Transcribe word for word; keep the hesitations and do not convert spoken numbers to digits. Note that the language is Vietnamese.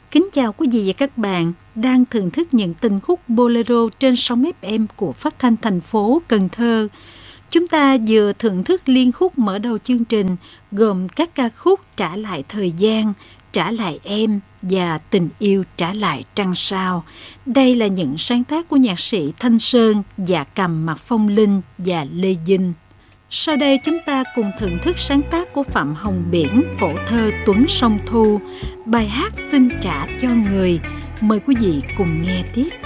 Kính chào quý vị và các bạn đang thưởng thức những tình khúc Bolero trên sóng ép em của Phát thanh thành phố Cần Thơ. Chúng ta vừa thưởng thức liên khúc mở đầu chương trình gồm các ca khúc Trả lại thời gian, Trả lại em và Tình yêu trả lại trăng sao. Đây là những sáng tác của nhạc sĩ Thanh Sơn, Dạ Cầm, Mạc Phong Linh và Lê Dinh. Sau đây chúng ta cùng thưởng thức sáng tác của Phạm Hồng Biển, phổ thơ Tuấn Sông Thu, bài hát Xin trả cho người. Mời quý vị cùng nghe tiếp.